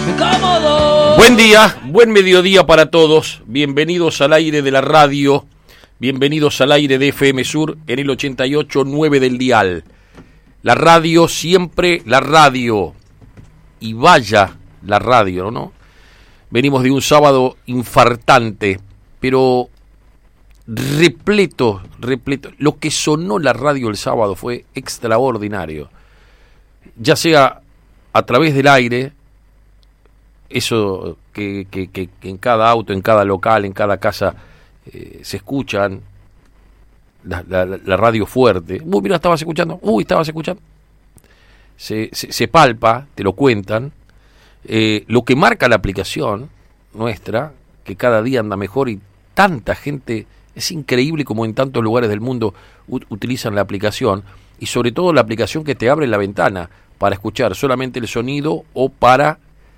¡Cómodo! Buen día, buen mediodía para todos. Bienvenidos al aire de la radio. Bienvenidos al aire de FM Sur en el 88.9 del dial. La radio, siempre la radio. Y vaya la radio, ¿no? Venimos de un sábado infartante, pero repleto. Lo que sonó la radio el sábado fue extraordinario. Ya sea a través del aire, eso que en cada auto, en cada local, en cada casa se escuchan, la radio fuerte. Mira, estabas escuchando. Se palpa, te lo cuentan. Lo que marca la aplicación nuestra, que cada día anda mejor y tanta gente, es increíble como en tantos lugares del mundo utilizan la aplicación, y sobre todo la aplicación que te abre la ventana para escuchar solamente el sonido o para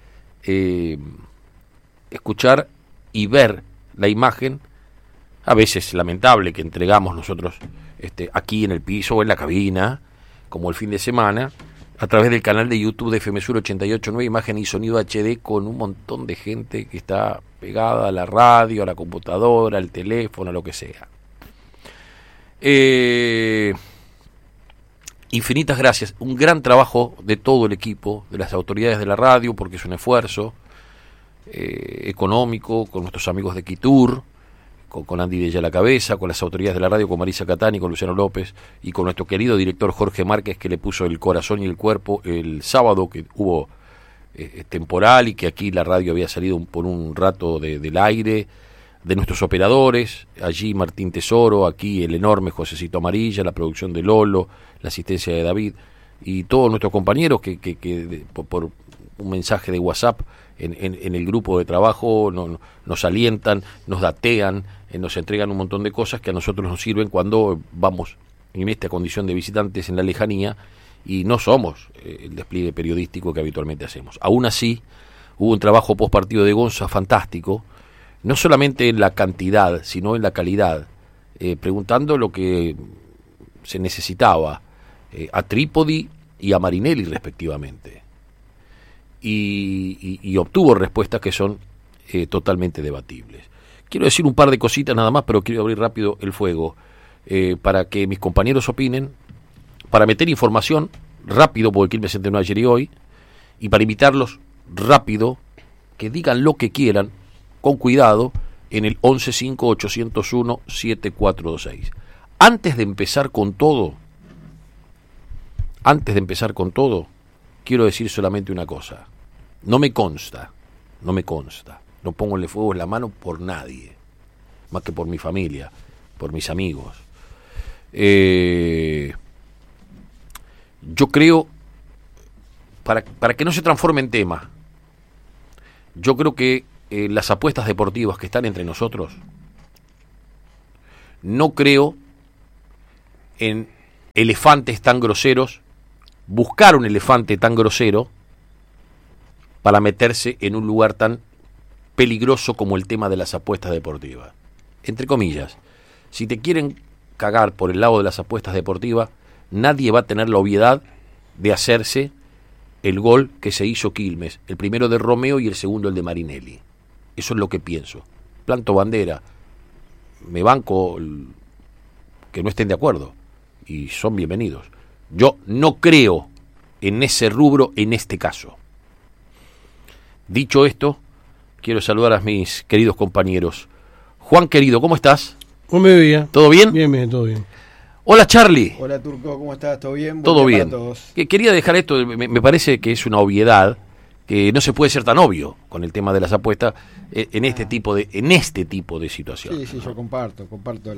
escuchar y ver la imagen, a veces lamentable, que entregamos nosotros aquí en el piso o en la cabina, como el fin de semana, a través del canal de YouTube de FM Sur 88.9, imagen y sonido HD, con un montón de gente que está pegada a la radio, a la computadora, al teléfono, a lo que sea. Infinitas gracias, un gran trabajo de todo el equipo, de las autoridades de la radio, porque es un esfuerzo económico, con nuestros amigos de Quitur, con Andy de ella a la cabeza, con las autoridades de la radio, con Marisa Catani, con Luciano López y con nuestro querido director Jorge Márquez, que le puso el corazón y el cuerpo el sábado que hubo temporal y que aquí la radio había salido por un rato del aire, de nuestros operadores, allí Martín Tesoro, aquí el enorme Josecito Amarilla, la producción de Lolo, la asistencia de David y todos nuestros compañeros que por un mensaje de WhatsApp en el grupo de trabajo nos alientan, nos datean, nos entregan un montón de cosas que a nosotros nos sirven cuando vamos en esta condición de visitantes en la lejanía y no somos el despliegue periodístico que habitualmente hacemos. Aún así, hubo un trabajo postpartido de Gonza fantástico, no solamente en la cantidad, sino en la calidad, preguntando lo que se necesitaba a Trípodi y a Marinelli respectivamente. Y obtuvo respuestas que son totalmente debatibles. Quiero decir un par de cositas nada más, pero quiero abrir rápido el fuego para que mis compañeros opinen, para meter información rápido, porque Quilmes entrenó ayer y hoy, y para invitarlos rápido, que digan lo que quieran, con cuidado, en el 1158017426. Antes de empezar con todo, quiero decir solamente una cosa. No me consta, no pongo el fuego en la mano por nadie, más que por mi familia, por mis amigos. Yo creo, para que no se transforme en tema, yo creo que las apuestas deportivas que están entre nosotros, no creo en elefantes tan groseros, buscar un elefante tan grosero para meterse en un lugar tan peligroso como el tema de las apuestas deportivas. Entre comillas, si te quieren cagar por el lado de las apuestas deportivas, nadie va a tener la obviedad de hacerse el gol que se hizo Quilmes, el primero de Romeo y el segundo el de Marinelli. Eso es lo que pienso. Planto bandera, me banco que no estén de acuerdo y son bienvenidos. Yo no creo en ese rubro en este caso. Dicho esto, quiero saludar a mis queridos compañeros. Juan, querido, ¿cómo estás? Buen mediodía. ¿Todo bien? Bien, todo bien. Hola, Charlie. Hola, Turco, ¿cómo estás? ¿Todo bien? Todo Buen día bien. para todos. Quería dejar esto, me parece que es una obviedad, que no se puede ser tan obvio con el tema de las apuestas en este tipo de situaciones. Sí, yo comparto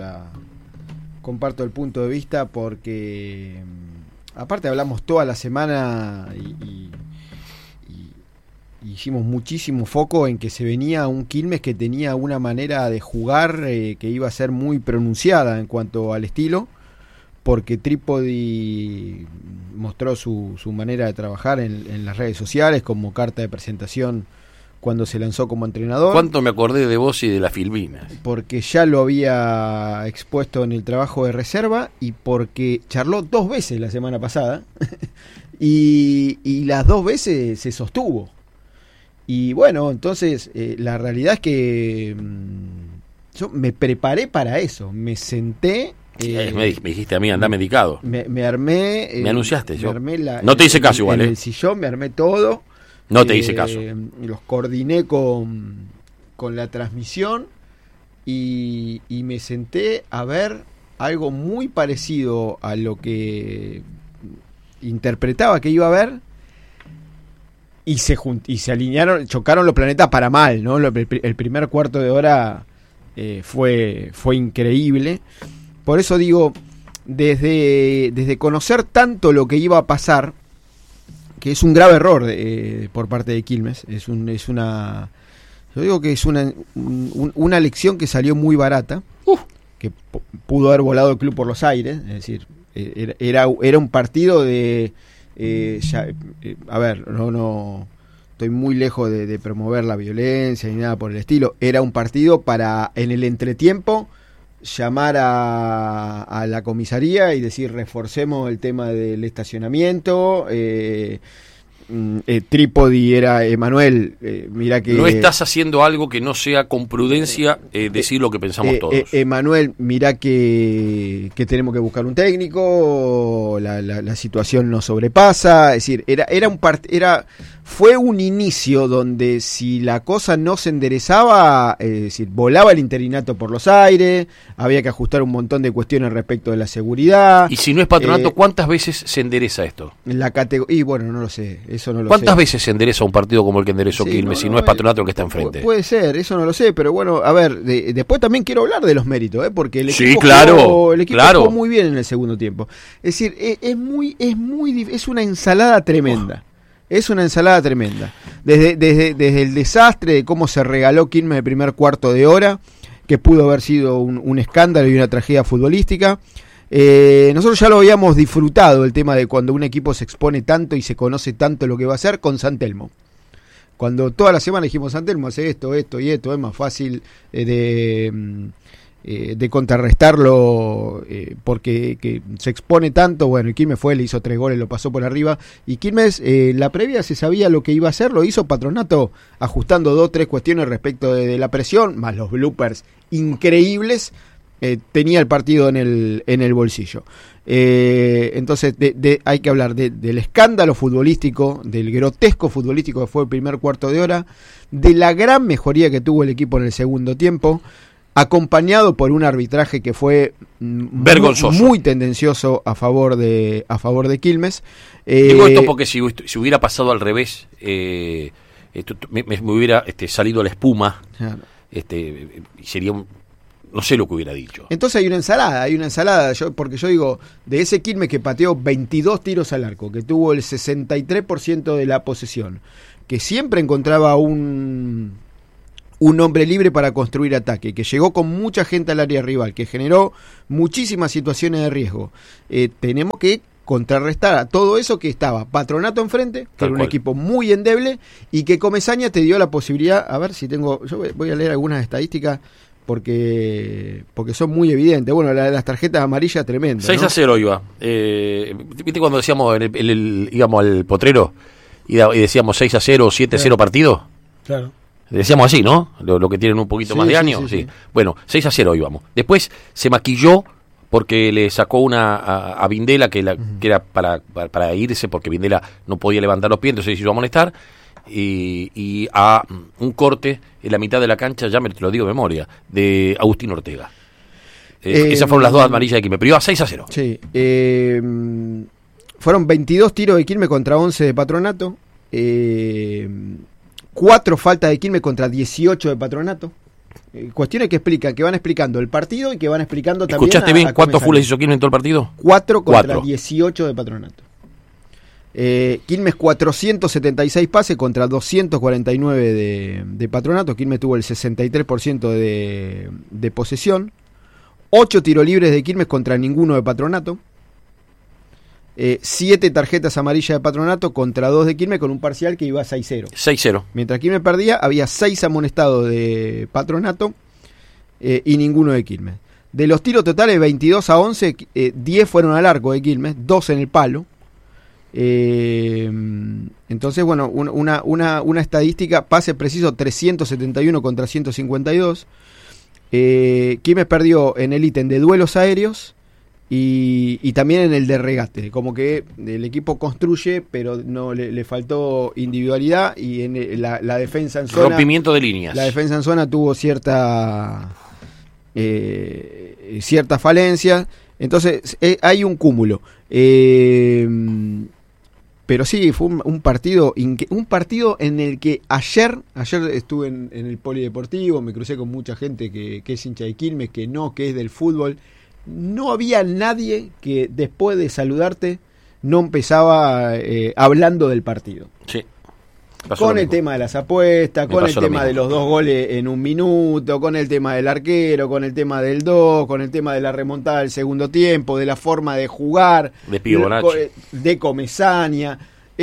el punto de vista porque aparte hablamos toda la semana y hicimos muchísimo foco en que se venía un Quilmes que tenía una manera de jugar que iba a ser muy pronunciada en cuanto al estilo, porque Trípodi mostró su manera de trabajar en las redes sociales como carta de presentación cuando se lanzó como entrenador. ¿Cuánto me acordé de vos y de las Filminas? Porque ya lo había expuesto en el trabajo de reserva y porque charló 2 veces la semana pasada y las 2 veces se sostuvo. Y bueno, entonces la realidad es que yo me preparé para eso, me senté. Me dijiste a mí, andá medicado. Me armé. Me anunciaste, me yo. Armé No te hice caso igual, en el sillón, me armé todo. No te hice caso. Los coordiné con la transmisión y me senté a ver algo muy parecido a lo que interpretaba que iba a ver. Y se alinearon, chocaron los planetas para mal, ¿no? El primer cuarto de hora fue increíble. Por eso digo, desde conocer tanto lo que iba a pasar, que es un grave error por parte de Quilmes, yo digo que es una lección que salió muy barata, que pudo haber volado el club por los aires, es decir, era un partido de... a ver, no estoy muy lejos de promover la violencia ni nada por el estilo. Era un partido para, en el entretiempo, llamar a la comisaría y decir reforcemos el tema del estacionamiento. Trípodi era Emanuel, mira que... No estás haciendo algo que no sea con prudencia decir lo que pensamos todos. Emanuel, mira que tenemos que buscar un técnico, la situación nos sobrepasa, es decir, fue un inicio donde si la cosa no se enderezaba, es decir, volaba el interinato por los aires, había que ajustar un montón de cuestiones respecto de la seguridad. Y si no es Patronato, ¿cuántas veces se endereza esto? Y bueno, no lo sé, eso no lo sé. ¿Cuántas veces se endereza un partido como el que enderezó Quilmes si no es Patronato el que está enfrente? Puede ser, eso no lo sé, pero bueno, a ver, después también quiero hablar de los méritos, porque el equipo, jugó muy bien en el segundo tiempo. Es decir, es una ensalada tremenda. Es una ensalada tremenda. Desde el desastre de cómo se regaló Quilmes el primer cuarto de hora, que pudo haber sido un escándalo y una tragedia futbolística. Nosotros ya lo habíamos disfrutado, el tema de cuando un equipo se expone tanto y se conoce tanto lo que va a hacer con San Telmo. Cuando toda la semana dijimos San Telmo hace esto y esto, es más fácil de contrarrestarlo porque que se expone tanto. Bueno, y Quilmes le hizo 3 goles, lo pasó por arriba, y Quilmes la previa se sabía lo que iba a hacer, lo hizo Patronato ajustando 2-3 cuestiones respecto de la presión, más los bloopers increíbles, tenía el partido en el bolsillo. Entonces hay que hablar del escándalo futbolístico, del grotesco futbolístico que fue el primer cuarto de hora, de la gran mejoría que tuvo el equipo en el segundo tiempo, acompañado por un arbitraje que fue vergonzoso, muy tendencioso a favor de Quilmes. Digo esto porque si hubiera pasado al revés, me hubiera salido la espuma, claro. Sería no sé lo que hubiera dicho. Entonces hay una ensalada, porque yo digo, de ese Quilmes que pateó 22 tiros al arco, que tuvo el 63% de la posesión, que siempre encontraba un hombre libre para construir ataque, que llegó con mucha gente al área rival, que generó muchísimas situaciones de riesgo. Tenemos que contrarrestar a todo eso que estaba Patronato enfrente, que era un equipo muy endeble, y que Comesaña te dio la posibilidad, a ver si tengo, yo voy a leer algunas estadísticas porque son muy evidentes. Bueno, las tarjetas amarillas tremendas. 6-0 iba. ¿Viste cuando decíamos íbamos al potrero y decíamos 6-0 o 7-0 claro. Partido? Claro. Decíamos así, ¿no? Lo que tienen un poquito más de años. Sí. Bueno, 6-0 íbamos. Después se maquilló porque le sacó una a Vindela que era para irse, porque Vindela no podía levantar los pies, entonces se hizo a molestar. Y a un corte en la mitad de la cancha, ya me te lo digo de memoria, de Agustín Ortega. Esas fueron las 2 amarillas de Quilmes, pero iba 6-0. Sí. Fueron 22 tiros de Quilmes contra 11 de Patronato. 4 faltas de Quilmes contra 18 de Patronato. Cuestiones que van explicando el partido y que van explicando también. ¿Escuchaste bien cuántos fulls hizo Quilmes en todo el partido? 4 contra 18 de Patronato. Quilmes 476 pases contra 249 de Patronato. Quilmes tuvo el 63% de posesión. 8 tiros libres de Quilmes contra ninguno de Patronato. 7 tarjetas amarillas de Patronato contra 2 de Quilmes, con un parcial que iba a 6-0. 6-0. Mientras Quilmes perdía, había 6 amonestados de Patronato y ninguno de Quilmes. De los tiros totales, 22-11, 10 fueron al arco de Quilmes, 2 en el palo. Entonces, bueno, una estadística, pase preciso 371 contra 152. Quilmes perdió en el ítem de duelos aéreos y también en el de regate, como que el equipo construye, pero no le faltó individualidad, y en la defensa en zona, rompimiento de líneas. La defensa en zona tuvo cierta falencia. Entonces hay un cúmulo. Pero sí, fue un partido en el que ayer estuve en el polideportivo, me crucé con mucha gente que es hincha de Quilmes, que es del fútbol. No había nadie que después de saludarte no empezaba hablando del partido. Sí. Con el tema de las apuestas, con el tema de los 2 goles en un minuto, con el tema del arquero, con el tema del 2, con el tema de la remontada del segundo tiempo, de la forma de jugar, de Pío Bonacci, de Comesaña.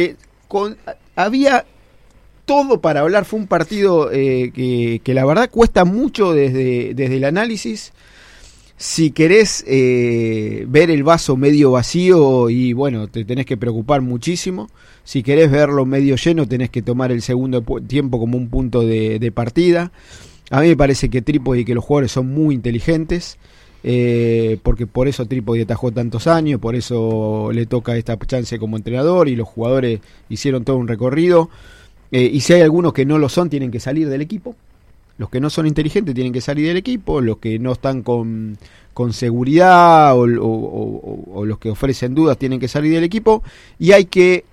Había todo para hablar. Fue un partido que la verdad cuesta mucho desde el análisis. Si querés ver el vaso medio vacío, y bueno, te tenés que preocupar muchísimo. Si querés verlo medio lleno, tenés que tomar el segundo tiempo como un punto de partida. A mí me parece que Trípodi y que los jugadores son muy inteligentes, porque por eso Trípodi atajó tantos años, por eso le toca esta chance como entrenador, y los jugadores hicieron todo un recorrido. Y si hay algunos que no lo son, tienen que salir del equipo. Los que no son inteligentes tienen que salir del equipo, los que no están con seguridad o los que ofrecen dudas tienen que salir del equipo, y hay que,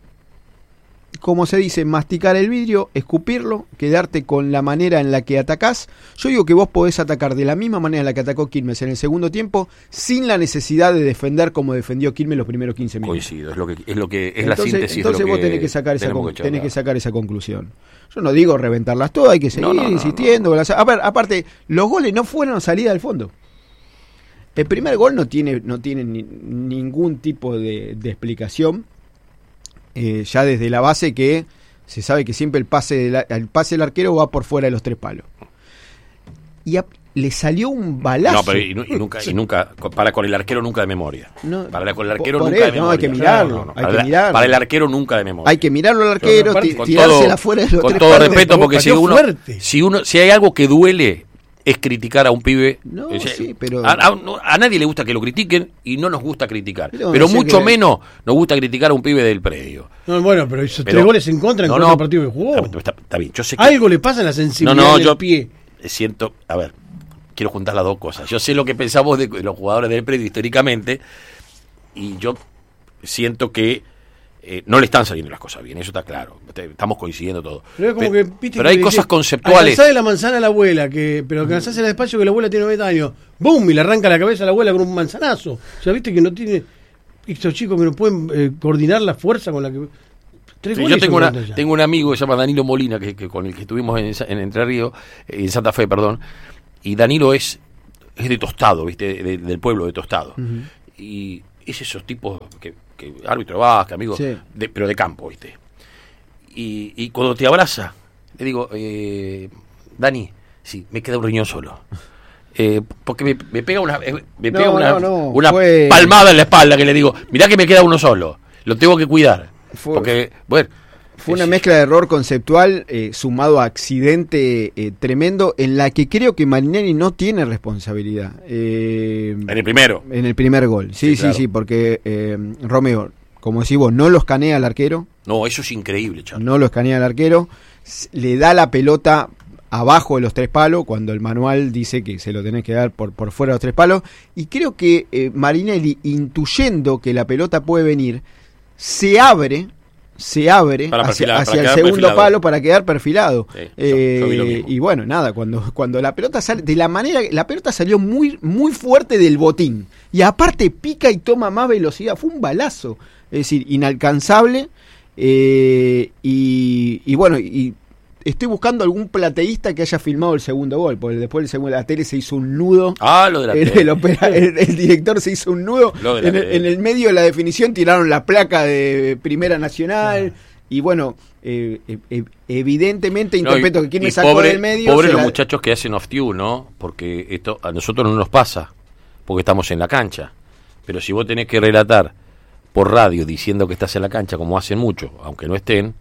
como se dice, masticar el vidrio, escupirlo, quedarte con la manera en la que atacás. Yo digo que vos podés atacar de la misma manera en la que atacó Quilmes en el segundo tiempo, sin la necesidad de defender como defendió Quilmes los primeros 15 minutos. Coincido, es la síntesis. Entonces vos tenés que sacar esa conclusión. Yo no digo reventarlas todas, hay que seguir insistiendo. No. A ver, aparte, los goles no fueron salida del fondo. El primer gol no tiene ningún tipo de explicación. Ya desde la base, que se sabe que siempre el pase del arquero va por fuera de los 3 palos. Y le salió un balazo. No, pero y nunca para con el arquero nunca de memoria. No, para con el arquero nunca de memoria. No, hay que mirarlo. Para el arquero nunca de memoria. Hay que mirarlo al arquero, tirársela fuera de los 3 palos. Con todo respeto, porque si hay algo que duele, es criticar a un pibe. No, sí, pero a nadie le gusta que lo critiquen, y no nos gusta criticar. Pero mucho menos nos gusta criticar a un pibe del predio. No, bueno, pero hizo 3 goles en contra en el partido que jugó. Está bien, yo sé que algo le pasa en la sensibilidad del pie. Siento, a ver, quiero juntar las dos cosas. Yo sé lo que pensamos de los jugadores del predio históricamente, y yo siento que no le están saliendo las cosas bien, eso está claro. Estamos coincidiendo todos. Pero hay cosas conceptuales. Alcanzás de la manzana a la abuela, pero alcanzásela despacio, que la abuela tiene 90 años. ¡Bum! Y le arranca la cabeza a la abuela con un manzanazo. O sea, viste que no tiene. Estos chicos que no pueden coordinar la fuerza con la que. Yo tengo un amigo que se llama Danilo Molina, que con el que estuvimos en Entre Ríos, en Santa Fe, perdón. Y Danilo es de Tostado, ¿viste? Del pueblo de Tostado. Uh-huh. Y es esos tipos que árbitro básquet, amigo, sí, pero de campo, ¿viste? Y cuando te abraza, le digo, Dani, sí, me queda un riñón solo. Porque me pega una palmada en la espalda, que le digo, mirá que me queda uno solo, lo tengo que cuidar. Porque, bueno, fue una mezcla de error conceptual sumado a accidente tremendo, en la que creo que Marinelli no tiene responsabilidad. En el primero. En el primer gol, sí, claro. Sí, porque Romeo, como decís vos, no lo escanea al arquero. No, eso es increíble, Charlie. No lo escanea al arquero, le da la pelota abajo de los 3 palos, cuando el manual dice que se lo tenés que dar por fuera de los 3 palos, y creo que Marinelli, intuyendo que la pelota puede venir, se abre hacia el segundo palo para quedar perfilado. Sí, y bueno, nada, cuando la pelota sale, de la manera, la pelota salió muy, muy fuerte del botín, y aparte pica y toma más velocidad, fue un balazo, es decir, inalcanzable. Y bueno, y estoy buscando algún plateísta que haya filmado el segundo gol, porque después del segundo, la tele se hizo un nudo. Lo de la tele. El director se hizo un nudo. En el medio de la definición tiraron la placa de Primera Nacional. Y bueno, evidentemente interpreto que quien me sacó del medio. Pobre los muchachos que hacen off-tune, ¿no? Porque esto a nosotros no nos pasa, porque estamos en la cancha. Pero si vos tenés que relatar por radio diciendo que estás en la cancha, como hacen muchos, aunque no estén,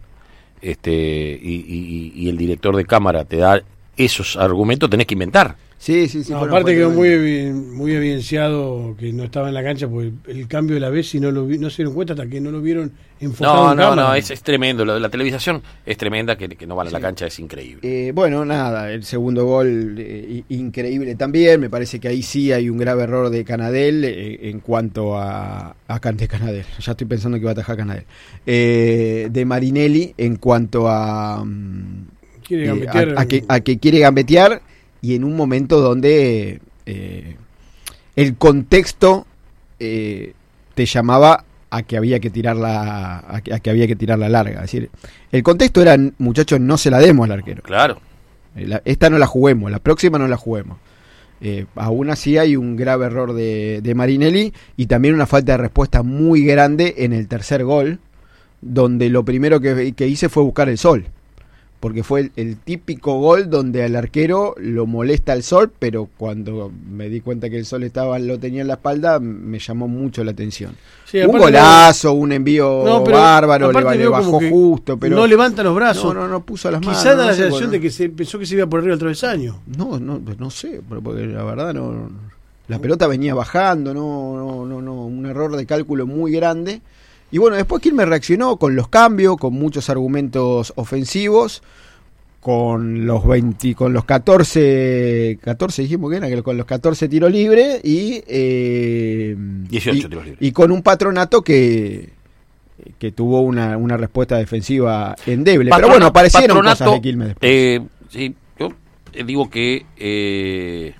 y el director de cámara te da esos argumentos, tenés que inventar. Sí. No, bueno, aparte quedó muy evidenciado que no estaba en la cancha, porque el cambio de la Bessi no se dieron cuenta hasta que no lo vieron enfocado en cámara. No, es tremendo. La televisación es tremenda, que no van a la cancha es increíble. Bueno, nada, el segundo gol increíble también. Me parece que ahí sí hay un grave error de Canadel en cuanto a Canadel. Ya estoy pensando que va a atajar Canadel. De Marinelli en cuanto a que quiere gambetear, y en un momento donde el contexto te llamaba a que había que tirarla larga. Es decir, el contexto era, muchachos, no se la demos al arquero. Claro. Esta no la juguemos, la próxima no la juguemos. Aún así hay un grave error de Marinelli, y también una falta de respuesta muy grande en el tercer gol, donde lo primero que hice fue buscar el sol. Porque fue el típico gol donde al arquero lo molesta el sol, pero cuando me di cuenta que el sol lo tenía en la espalda, me llamó mucho la atención. Sí, un golazo, un envío bárbaro, le bajó justo, pero no levanta los brazos. No puso las manos. Quizás da la sensación de que pensó que se iba por arriba del travesaño. No sé, porque la verdad la pelota venía bajando, un error de cálculo muy grande. Y bueno, después Quilmes reaccionó con los cambios, con muchos argumentos ofensivos, con los 14 dijimos que era, que con los 14 tiros libres y 18 tiros libres. Y con un Patronato que tuvo una respuesta defensiva endeble. Pero bueno, aparecieron cosas de Quilmes después. Sí, yo digo que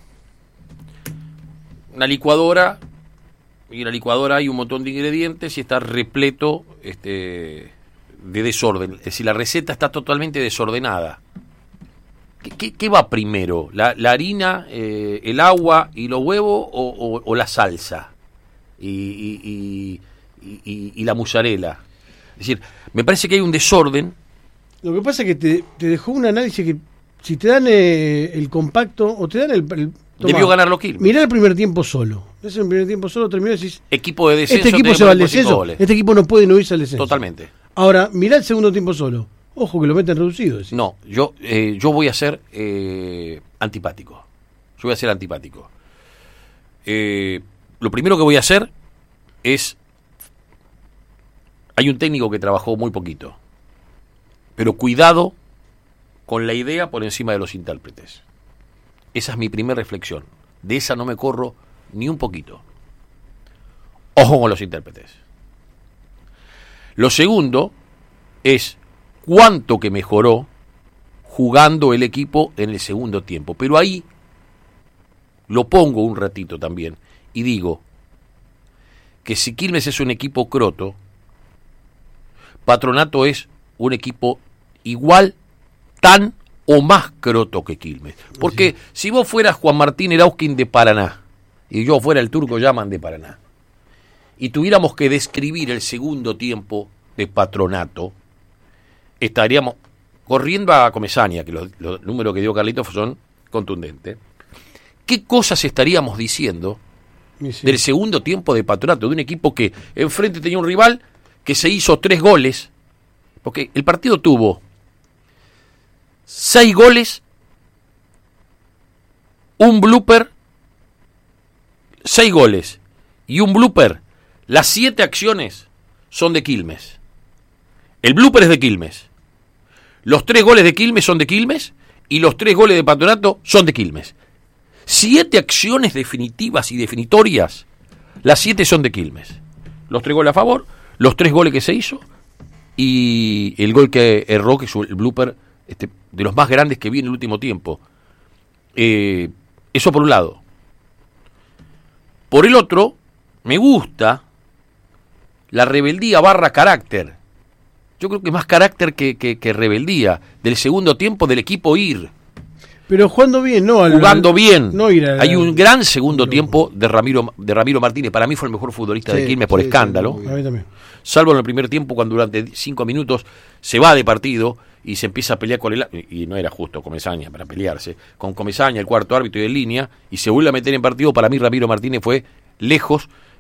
una licuadora, y en la licuadora hay un montón de ingredientes y está repleto de desorden. Es decir, la receta está totalmente desordenada. ¿Qué va primero? ¿La harina, el agua y los huevos, o la salsa y la mozzarella? Es decir, me parece que hay un desorden. Lo que pasa es que te dejó un análisis que, si te dan el compacto o te dan el debió ganar los Quilmes. Mirá el primer tiempo solo. Es el primer tiempo solo, terminó y decís, equipo de descenso. Este equipo se va al descenso. Este equipo no puede no irse al descenso. Totalmente. Ahora, mirá el segundo tiempo solo. Ojo que lo meten reducido. Decís. No, yo voy a ser antipático. Yo voy a ser antipático. Lo primero que voy a hacer es... Hay un técnico que trabajó muy poquito. Pero cuidado con la idea por encima de los intérpretes. Esa es mi primera reflexión. De esa no me corro ni un poquito. Ojo con los intérpretes. Lo segundo es cuánto que mejoró jugando el equipo en el segundo tiempo. Pero ahí lo pongo un ratito también y digo que si Quilmes es un equipo croto, Patronato es un equipo igual, tan o más croto que Quilmes. Porque sí, si vos fueras Juan Martín Erauskin de Paraná y yo fuera el Turco Yaman de Paraná y tuviéramos que describir el segundo tiempo de Patronato, estaríamos corriendo a Comesaña, que los números que dio Carlitos son contundentes. ¿Qué cosas estaríamos diciendo del segundo tiempo de Patronato? De un equipo que enfrente tenía un rival que se hizo 3 goles, porque el partido tuvo 6 goles, un blooper, 6 goles y un blooper. Las 7 acciones son de Quilmes. El blooper es de Quilmes. Los 3 goles de Quilmes son de Quilmes y los 3 goles de Patronato son de Quilmes. 7 acciones definitivas y definitorias, las 7 son de Quilmes. Los 3 goles a favor, los 3 goles que se hizo y el gol que erró, que es el blooper de los más grandes que vi en el último tiempo. Eso por un lado. Por el otro, me gusta la rebeldía / carácter. Yo creo que más carácter que rebeldía del segundo tiempo del equipo ir. Pero jugando bien, ¿no? Jugando bien. No ir Hay un gran segundo tiempo de Ramiro Martínez. Para mí fue el mejor futbolista de Quilmes por escándalo. A mí también. Salvo en el primer tiempo, cuando durante 5 minutos se va de partido y se empieza a pelear con y no era justo Comesaña para pelearse, con Comesaña, el cuarto árbitro y en línea, y se vuelve a meter en partido. Para mí Ramiro Martínez fue lejos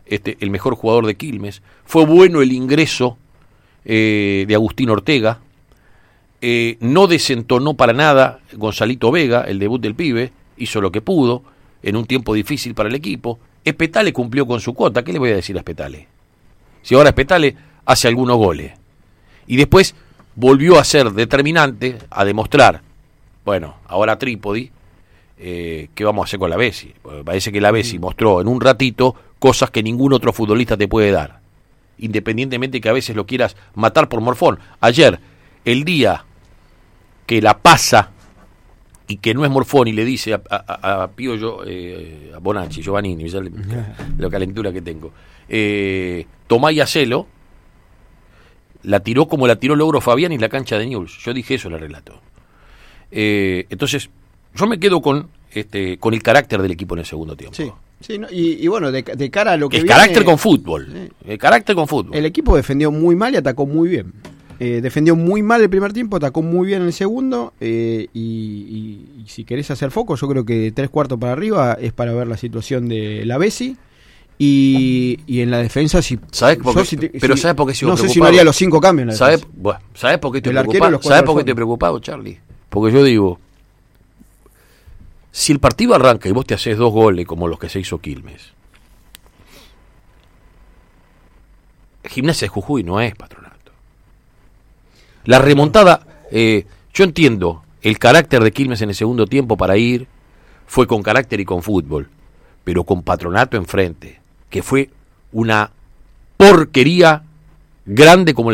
el mejor jugador de Quilmes. Fue bueno el ingreso de Agustín Ortega. No desentonó para nada Gonzalito Vega, el debut del pibe, hizo lo que pudo en un tiempo difícil para el equipo. Espetale cumplió con su cuota. ¿Qué le voy a decir a Espetale? Si ahora Espetale hace algunos goles. Y después volvió a ser determinante, a demostrar, bueno, ahora Trípodi, ¿qué vamos a hacer con la Bessi? Parece que la Bessi mostró en un ratito cosas que ningún otro futbolista te puede dar, independientemente que a veces lo quieras matar por morfón. Ayer, el día que la pasa y que no es morfón y le dice a Pío, a Bonacci, Giovannini, la calentura que tengo, tomá y hacelo, la tiró como la tiró Logro Fabián en la cancha de Newell's. Yo dije eso en el relato. Entonces, yo me quedo con el carácter del equipo en el segundo tiempo. Sí, sí, no, y bueno, de cara a lo que el viene, carácter con fútbol. Sí. El carácter con fútbol. El equipo defendió muy mal y atacó muy bien. Defendió muy mal el primer tiempo, atacó muy bien el segundo, y si querés hacer foco, yo creo que de 3/4 para arriba es para ver la situación de la Bessi. Y en la defensa, ¿sabes por qué? Pero ¿sabes por qué sigo no preocupado? sé si no haría los 5 cambios en la defensa. ¿Sabes por qué estoy El arquero y preocupado? los cuatro ¿Sabes por qué del estoy fondo. preocupado, Charlie? Porque yo digo, si el partido arranca y vos te haces 2 goles como los que se hizo Quilmes, Gimnasia de Jujuy no es Patronato. La remontada, yo entiendo el carácter de Quilmes en el segundo tiempo para ir, fue con carácter y con fútbol, pero con Patronato enfrente, que fue una porquería grande como el